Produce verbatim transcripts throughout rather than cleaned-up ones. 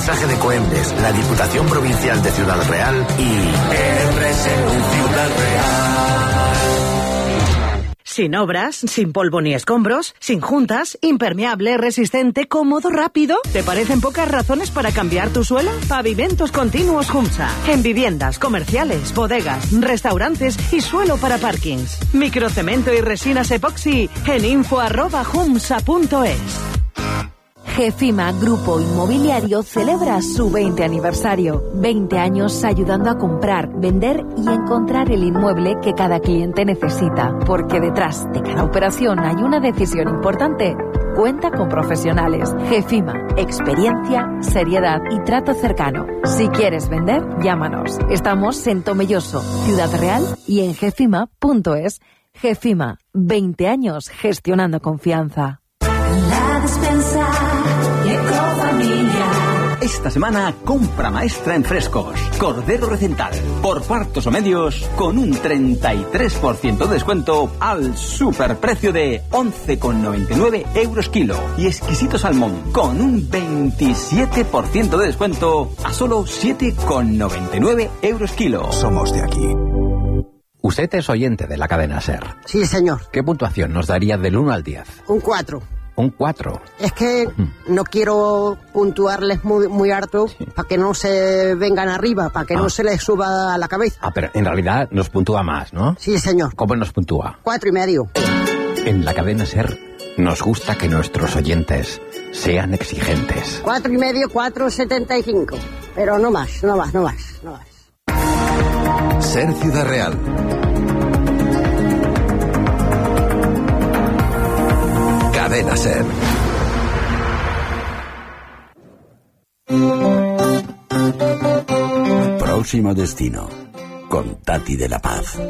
Pasaje de Coembes, la Diputación Provincial de Ciudad Real y R S U Ciudad Real. Sin obras, sin polvo ni escombros, sin juntas, impermeable, resistente, cómodo, rápido. ¿Te parecen pocas razones para cambiar tu suelo? Pavimentos Continuos Humsa. En viviendas, comerciales, bodegas, restaurantes y suelo para parkings. Microcemento y resinas epoxi en info arroba humsa punto es. GEFIMA Grupo Inmobiliario celebra su veinte aniversario. veinte años ayudando a comprar, vender y encontrar el inmueble que cada cliente necesita. Porque detrás de cada operación hay una decisión importante. Cuenta con profesionales. GEFIMA, experiencia, seriedad y trato cercano. Si quieres vender, llámanos. Estamos en Tomelloso, Ciudad Real y en gefima punto es. GEFIMA, veinte años gestionando confianza. La despensa Ecofamilia. Esta semana, compra maestra en frescos. Cordero Recental, por cuartos o medios, con un treinta y tres por ciento de descuento al superprecio de once con noventa y nueve euros kilo. Y exquisito salmón, con un veintisiete por ciento de descuento a solo siete con noventa y nueve euros kilo. Somos de aquí. Usted es oyente de la cadena SER. Sí, señor. ¿Qué puntuación nos daría del uno al diez? Un cuatro. Un cuatro. Es que no quiero puntuarles muy, muy harto sí. para que no se vengan arriba, para que ah. no se les suba a la cabeza. Ah, pero en realidad nos puntúa más, ¿no? Sí, señor. ¿Cómo nos puntúa? Cuatro y medio. En la cadena SER nos gusta que nuestros oyentes sean exigentes. Cuatro y medio, cuatro setenta y cinco. Pero no más, no más, no más, no más. SER Ciudad Real. Cadena SER. Próximo destino, con Tati de la Paz.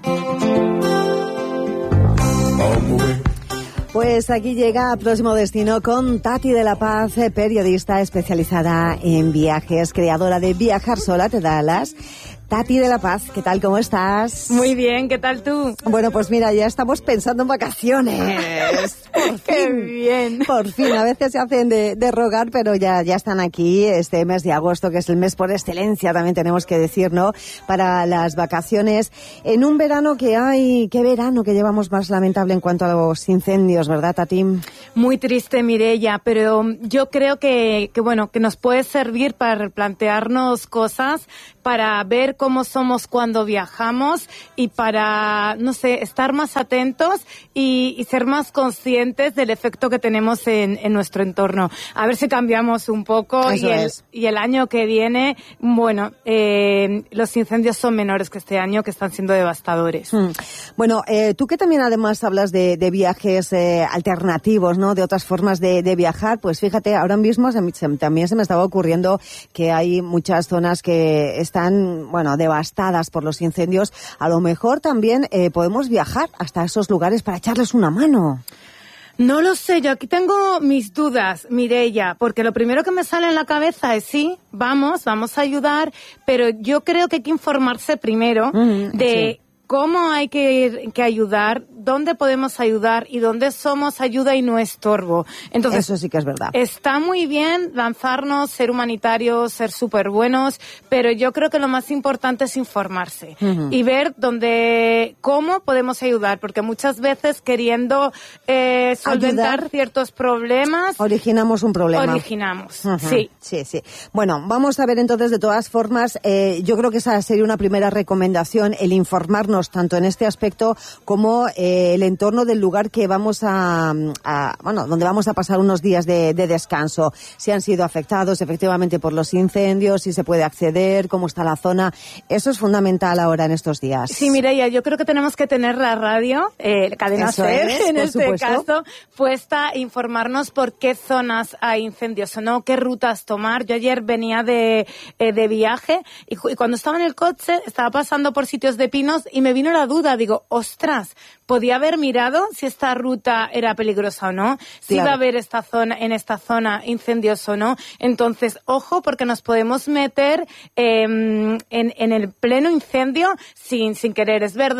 Pues aquí llega Próximo Destino con Tati de la Paz, periodista especializada en viajes, creadora de Viajar Sola te da alas. Tati de la Paz, ¿qué tal? ¿Cómo estás? Muy bien, ¿qué tal tú? Bueno, pues mira, ya estamos pensando en vacaciones. Por ¡Qué fin, bien! Por fin, a veces se hacen de, de rogar, pero ya, ya están aquí este mes de agosto, que es el mes por excelencia, también tenemos que decir, ¿no? Para las vacaciones, en un verano que hay, qué verano que llevamos más lamentable en cuanto a los incendios, ¿verdad, Tati? Muy triste, Mireia, pero yo creo que, que bueno, que nos puede servir para replantearnos cosas, para ver cómo somos cuando viajamos y para, no sé, estar más atentos y, y ser más conscientes del efecto que tenemos en, en nuestro entorno. A ver si cambiamos un poco y el, y el año que viene, bueno, eh, los incendios son menores que este año, que están siendo devastadores. Hmm. Bueno, eh, tú que también además hablas de, de viajes eh, alternativos, ¿no? De otras formas de, de viajar, pues fíjate, ahora mismo se, se, también se me estaba ocurriendo que hay muchas zonas que están, bueno, devastadas por los incendios. A lo mejor también eh, podemos viajar hasta esos lugares para echarles una mano. No lo sé, yo aquí tengo mis dudas, Mireia, porque lo primero que me sale en la cabeza es sí, vamos, vamos a ayudar, pero yo creo que hay que informarse primero mm, de... Sí. ¿Cómo hay que, que ayudar? ¿Dónde podemos ayudar? ¿Y dónde somos ayuda y no estorbo? Entonces, eso sí que es verdad. Está muy bien lanzarnos, ser humanitarios, ser súper buenos, pero yo creo que lo más importante es informarse uh-huh. y ver dónde, cómo podemos ayudar, porque muchas veces queriendo eh, solventar ayudar, ciertos problemas... Originamos un problema. Originamos, uh-huh. sí. Sí, sí. Bueno, vamos a ver entonces, de todas formas, eh, yo creo que esa sería una primera recomendación, el informarnos tanto en este aspecto como eh, el entorno del lugar que vamos a, a, bueno, donde vamos a pasar unos días de, de descanso. Si han sido afectados efectivamente por los incendios, si se puede acceder, cómo está la zona. Eso es fundamental ahora en estos días. Sí, Mireia, yo creo que tenemos que tener la radio, eh, Cadena SER, en este supuesto. caso, puesta a informarnos por qué zonas hay incendios o no, qué rutas tomar. Yo ayer venía de, eh, de viaje y, y cuando estaba en el coche estaba pasando por sitios de pinos y me vino la duda, digo, ostras, podía haber mirado si esta ruta era peligrosa o no, si claro. iba a haber esta zona, en esta zona incendios o no. Entonces, ojo, porque nos podemos meter eh, en, en el pleno incendio sin, sin querer. Es verdad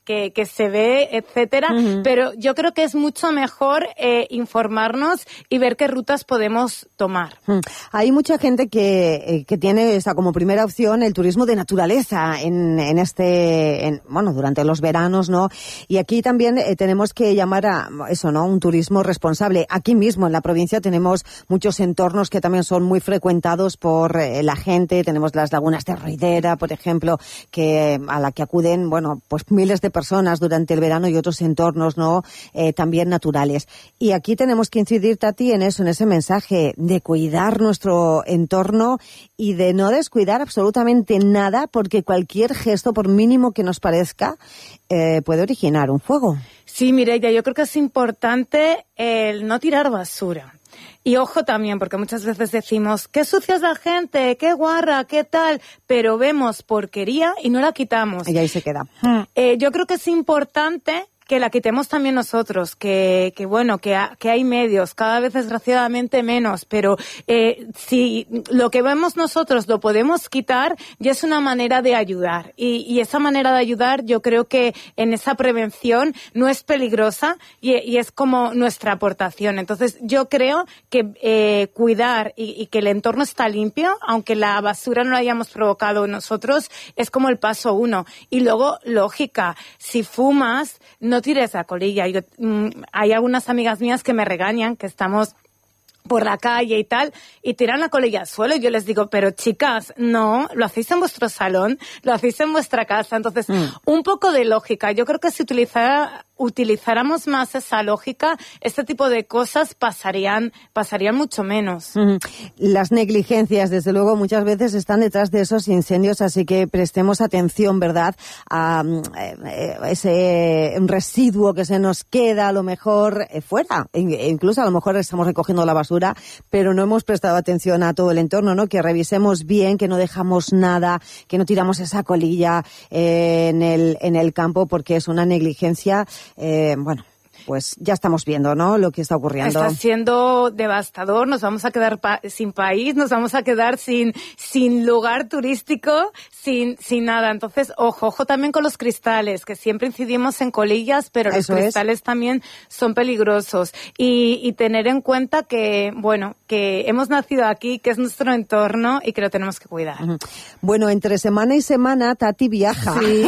que, que se ve, etcétera, uh-huh. pero yo creo que es mucho mejor eh, informarnos y ver qué rutas podemos tomar. Uh-huh. Hay mucha gente que, eh, que tiene esa como primera opción el turismo de naturaleza en, en este, en, bueno, durante los veranos, ¿no? Y aquí también eh, tenemos que llamar a eso, ¿no? Un turismo responsable. Aquí mismo en la provincia tenemos muchos entornos que también son muy frecuentados por eh, la gente. Tenemos las lagunas de Roidera, por ejemplo, que a la que acuden, bueno, pues miles de personas durante el verano y otros entornos, ¿no? Eh, también naturales. Y aquí tenemos que incidir, Tati, en eso, en ese mensaje de cuidar nuestro entorno y de no descuidar absolutamente nada, porque cualquier gesto, por mínimo que nos parezca, eh, puede originar un fuego. Sí, Mireia, yo creo que es importante el no tirar basura. Y ojo también, porque muchas veces decimos, qué sucia es la gente, qué guarra, qué tal, pero vemos porquería y no la quitamos. Y ahí se queda. Eh, yo creo que es importante que la quitemos también nosotros, que, que bueno, que, ha, que hay medios, cada vez desgraciadamente menos, pero eh, si lo que vemos nosotros lo podemos quitar, ya es una manera de ayudar. Y, y esa manera de ayudar, yo creo que en esa prevención no es peligrosa y, y es como nuestra aportación. Entonces, yo creo que eh, cuidar y, y que el entorno está limpio, aunque la basura no la hayamos provocado nosotros, es como el paso uno. Y luego, lógica, si fumas, no tires la colilla. Yo, mmm, hay algunas amigas mías que me regañan, que estamos por la calle y tal, y tiran la colilla al suelo, y yo les digo, pero chicas, no, lo hacéis en vuestro salón, lo hacéis en vuestra casa. Entonces, mm. un poco de lógica. Yo creo que si utilizara, utilizáramos más esa lógica, este tipo de cosas pasarían, pasarían mucho menos. Mm. Las negligencias, desde luego, muchas veces están detrás de esos incendios, así que prestemos atención, ¿verdad?, a eh, ese residuo que se nos queda, a lo mejor, eh, fuera. E incluso, a lo mejor, estamos recogiendo la basura, pero no hemos prestado atención a todo el entorno, ¿no? Que revisemos bien, que no dejamos nada, que no tiramos esa colilla eh, en el en el campo, porque es una negligencia, eh, bueno, pues ya estamos viendo, ¿no?, lo que está ocurriendo. Está siendo devastador, nos vamos a quedar pa- sin país, nos vamos a quedar sin sin lugar turístico, sin sin nada. Entonces, ojo, ojo también con los cristales, que siempre incidimos en colillas, pero Eso los cristales es. también son peligrosos. Y, y tener en cuenta que, bueno, que hemos nacido aquí, que es nuestro entorno y que lo tenemos que cuidar. Uh-huh. Bueno, entre semana y semana, Tati viaja. Sí,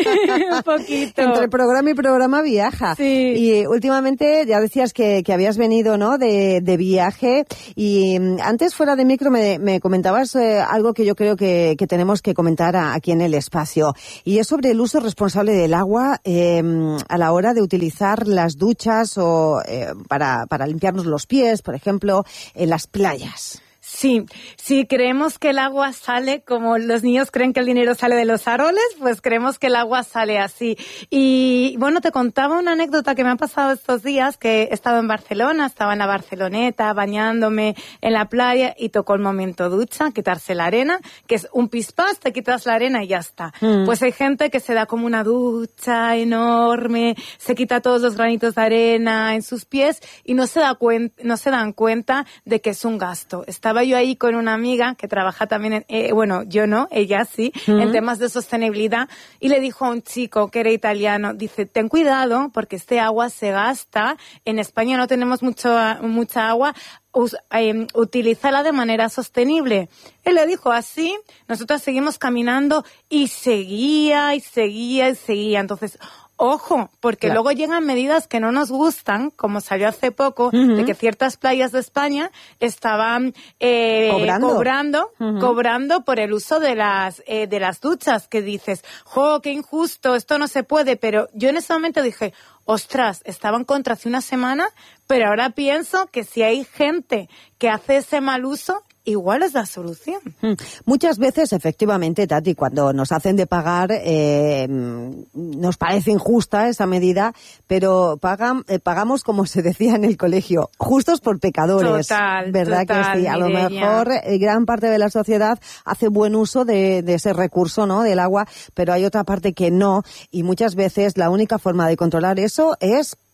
un poquito. Entre programa y programa viaja. Sí. Y últimamente ya decías que, que habías venido, ¿no?, de, de viaje, y antes fuera de micro me, me comentabas eh, algo que yo creo que, que tenemos que comentar a, aquí en el espacio, y es sobre el uso responsable del agua eh, a la hora de utilizar las duchas o eh, para, para limpiarnos los pies, por ejemplo, en las playas. Sí, si creemos que el agua sale como los niños creen que el dinero sale de los árboles, pues creemos que el agua sale así. Y bueno, te contaba una anécdota que me ha pasado estos días, que he estado en Barcelona, estaba en la Barceloneta bañándome en la playa y tocó el momento ducha, quitarse la arena, que es un pispás, te quitas la arena y ya está. Mm. Pues hay gente que se da como una ducha enorme, se quita todos los granitos de arena en sus pies y no se da cuenta, no se dan cuenta de que es un gasto. Estaba yo ahí con una amiga que trabaja también, en, eh, bueno, yo no, ella sí, uh-huh. en temas de sostenibilidad, y le dijo a un chico que era italiano, dice, ten cuidado porque este agua se gasta, en España no tenemos mucho, mucha agua, us, eh, utilízala de manera sostenible. Él le dijo así, nosotros seguimos caminando y seguía y seguía y seguía, entonces... Ojo, porque claro. luego llegan medidas que no nos gustan, como salió hace poco, uh-huh. de que ciertas playas de España estaban eh, cobrando, cobrando, uh-huh. cobrando por el uso de las eh, de las duchas, que dices, jo, qué injusto, esto no se puede, pero yo en ese momento dije, ostras, estaba en contra hace una semana, pero ahora pienso que si hay gente que hace ese mal uso, igual es la solución. Muchas veces, efectivamente, Tati, cuando nos hacen de pagar, eh, nos parece injusta esa medida, pero pagan, eh, pagamos, como se decía en el colegio, justos por pecadores. Total, ¿verdad total, que sí? A Mireia. lo mejor eh, gran parte de la sociedad hace buen uso de, de ese recurso, ¿no?, del agua, pero hay otra parte que no, y muchas veces la única forma de controlar eso es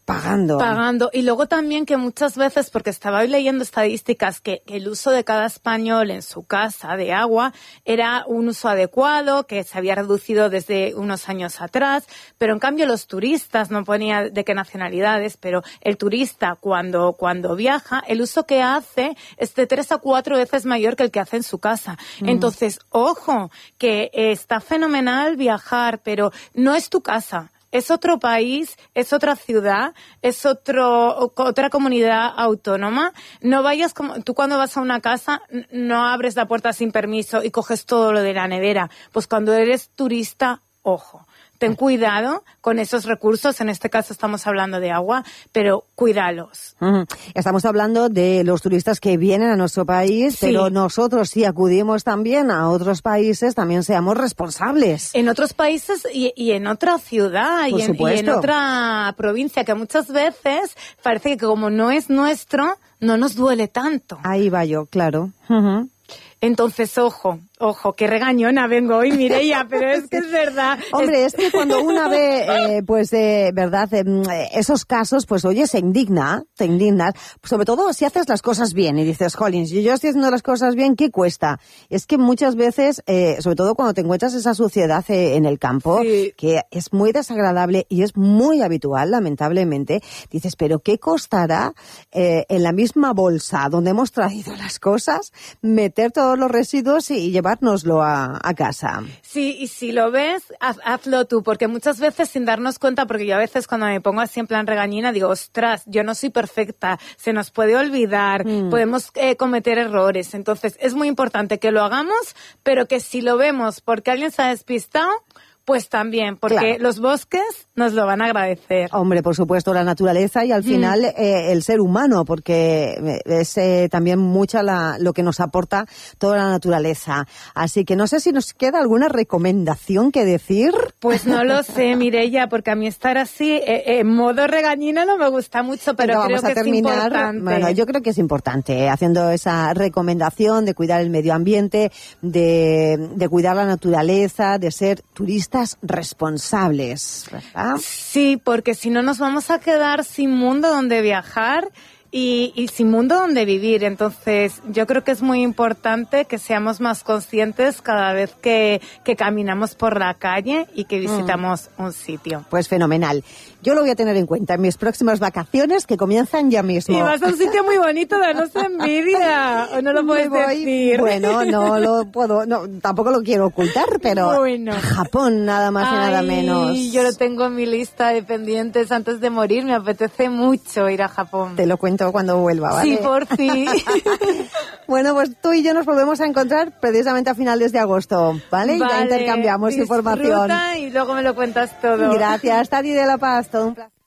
Pagando. Pagando. Y luego también que muchas veces, porque estaba hoy leyendo estadísticas, que, que el uso de cada español en su casa de agua era un uso adecuado, que se había reducido desde unos años atrás, pero en cambio los turistas, no ponía de qué nacionalidades, pero el turista cuando, cuando viaja, el uso que hace es de tres a cuatro veces mayor que el que hace en su casa. Mm. Entonces, ojo, que eh, está fenomenal viajar, pero no es tu casa. Es otro país, es otra ciudad, es otro otra comunidad autónoma. No vayas como tú cuando vas a una casa, no abres la puerta sin permiso y coges todo lo de la nevera. Pues cuando eres turista, ojo. Ten cuidado con esos recursos, en este caso estamos hablando de agua, pero cuídalos. Uh-huh. Estamos hablando de los turistas que vienen a nuestro país, sí. Pero nosotros si acudimos también a otros países, también seamos responsables. En otros países y, y en otra ciudad y en, y en otra provincia, que muchas veces parece que como no es nuestro, no nos duele tanto. Ahí va yo, claro. Uh-huh. Entonces, ojo, ojo, qué regañona vengo hoy, Mireia, pero es que es verdad. Hombre, es que cuando una ve, eh, pues, eh, verdad, eh, esos casos, pues, oye, se indigna, te indignas, sobre todo si haces las cosas bien y dices, jolín, si yo estoy haciendo las cosas bien, ¿qué cuesta? Es que muchas veces, eh, sobre todo cuando te encuentras esa suciedad eh, en el campo, sí. Que es muy desagradable y es muy habitual, lamentablemente, dices, pero ¿qué costará eh, en la misma bolsa donde hemos traído las cosas, meter todos los residuos y, y llevárnoslo a, a casa? Sí, y si lo ves, haz, hazlo tú, porque muchas veces sin darnos cuenta, porque yo a veces cuando me pongo así en plan regañina, digo, ostras, yo no soy perfecta, se nos puede olvidar, mm. podemos eh, cometer errores. Entonces, es muy importante que lo hagamos, pero que si lo vemos porque alguien se ha despistado, pues también, porque claro. Los bosques nos lo van a agradecer. Hombre, por supuesto, la naturaleza y al final mm. eh, el ser humano, porque es eh, también mucha la, lo que nos aporta toda la naturaleza. Así que no sé si nos queda alguna recomendación que decir. Pues no lo sé, Mireia, porque a mí estar así eh, en modo regañina no me gusta mucho, pero, pero creo que terminar, es importante. Bueno, yo creo que es importante, eh, haciendo esa recomendación de cuidar el medio ambiente, de, de cuidar la naturaleza, de ser turistas responsables, ¿verdad? Sí, porque si no nos vamos a quedar sin mundo donde viajar y, y sin mundo donde vivir. Entonces, yo creo que es muy importante que seamos más conscientes cada vez que, que caminamos por la calle y que visitamos mm. un sitio. Pues fenomenal. Yo lo voy a tener en cuenta en mis próximas vacaciones que comienzan ya mismo. Y vas a un sitio muy bonito, danos envidia. ¿O no lo puedes decir? Bueno, no lo puedo, no, tampoco lo quiero ocultar, pero bueno. Japón nada más Ay, y nada menos. Yo lo tengo en mi lista de pendientes antes de morir. Me apetece mucho ir a Japón. Te lo cuento cuando vuelva, ¿vale? Sí, por fin. Bueno, pues tú y yo nos volvemos a encontrar precisamente a finales de agosto, ¿vale? Vale, ya intercambiamos información. Y luego me lo cuentas todo. Gracias, Tati de la Paz. Todo un placer.